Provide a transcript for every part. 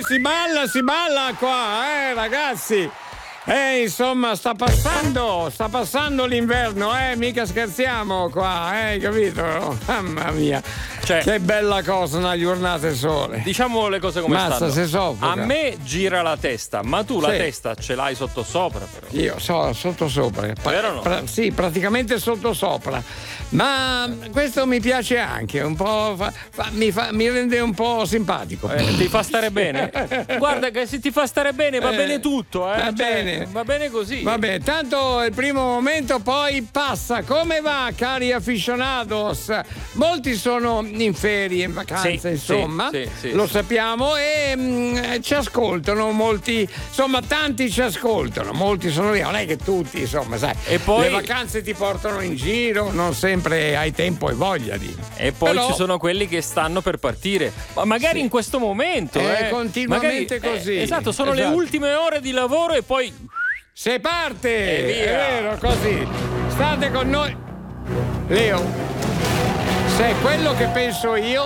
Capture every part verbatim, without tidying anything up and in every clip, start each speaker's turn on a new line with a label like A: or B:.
A: Eh, si balla, si balla qua, eh, ragazzi. Eh, insomma, sta passando, sta passando l'inverno, eh, mica scherziamo qua, eh, capito? Mamma mia, cioè, che bella cosa una giornata sole.
B: Diciamo le cose come
A: Mazza,
B: stanno.
A: se soffoca.
B: A me gira la testa, ma tu la
A: Sì.
B: testa ce l'hai sotto sopra però.
A: Io so, sotto sopra. Pa-
B: Vero o no?
A: pra- sì, praticamente sotto sopra. Ma questo mi piace anche, un po' fa- fa- mi, fa- mi rende un po' simpatico.
B: Eh, ti fa stare bene? Guarda che se ti fa stare bene va
A: Eh,
B: bene tutto, eh.
A: va
B: Cioè,
A: bene.
B: Va bene così.
A: Vabbè, tanto il primo momento poi passa. Come va, cari aficionados? Molti sono in ferie, in vacanza,
B: Sì,
A: insomma,
B: sì, sì, sì,
A: lo
B: sì.
A: sappiamo e mh, ci ascoltano molti, insomma, tanti ci ascoltano, molti sono lì, non è che tutti, insomma, sai.
B: E poi-
A: le vacanze ti portano in giro, non sempre hai tempo e voglia di.
B: E poi
A: Però-
B: ci sono quelli che stanno per partire, ma magari in questo momento,
A: Eh,
B: eh,
A: continuamente
B: magari-
A: così.
B: eh, esatto, sono le
A: Esatto.
B: ultime ore di lavoro e poi
A: Se parte!
B: E via.
A: È vero, così. State con noi. Leo, se è quello che penso io,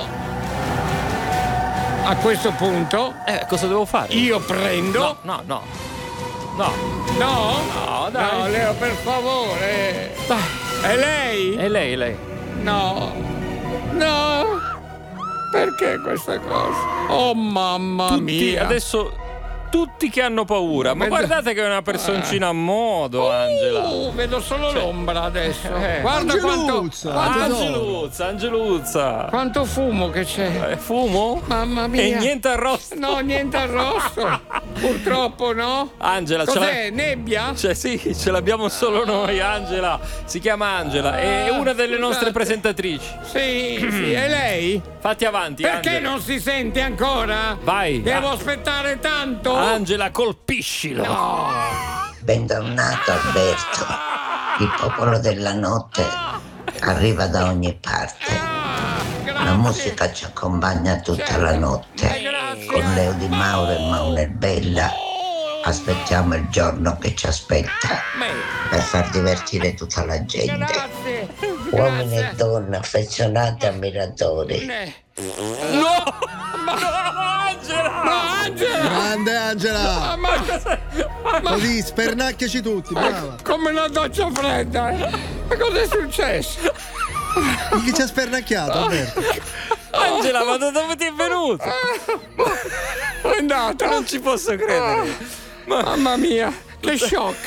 A: a questo punto,
B: eh, cosa devo fare?
A: io prendo.
B: No, no, no. No.
A: No?
B: No, dai.
A: No, Leo, per favore.
B: Dai.
A: È lei?
B: E lei, lei.
A: No. No. Perché questa cosa? Oh, mamma
B: Tutti
A: mia.
B: adesso tutti che hanno paura, ma
A: Mezza-
B: guardate che è una personcina a modo, Angela.
A: Uh, vedo solo l'ombra adesso.
B: eh.
A: Guarda quanto,
C: Angeluzza.
A: quanto,
B: Angeluzza, Angeluzza.
A: quanto fumo che c'è.
B: Eh, fumo?
A: Mamma mia.
B: E niente arrosto.
A: No, niente arrosto. Purtroppo no.
B: Angela, ce
A: Cos'è?
B: l'ha-
A: Nebbia?
B: Cioè sì, ce l'abbiamo solo noi, Angela. Si chiama Angela, è una delle nostre
A: scusate.
B: presentatrici.
A: Sì, sì, è lei?
B: Fatti avanti,
A: Perché
B: Angela.
A: non si sente ancora?
B: Vai.
A: Devo
B: Ah.
A: aspettare tanto?
B: Angela, colpiscilo.
D: Bentornato Alberto, il popolo della notte arriva da ogni parte, la musica ci accompagna tutta la notte, con Leo Di Mauro e Maunel Bella aspettiamo il giorno che ci aspetta per far divertire tutta la gente,
A: Grazie.
D: uomini e donne affezionati e ammiratori.
A: No!
B: Angela!
A: No, Angela!
C: Grande Angela!
A: Ma, ma
C: Così, spernacchiaci tutti, brava!
A: come una doccia fredda, eh? Ma cosa è successo?
C: Chi ci ha spernacchiato, Alberto?
B: Angela, ma da dove ti è venuto?
A: È andata.
B: Non ci posso credere.
A: Mamma mia, che shock.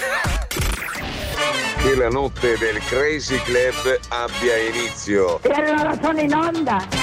E: Che la notte del Crazy Club abbia inizio.
F: E allora sono in onda.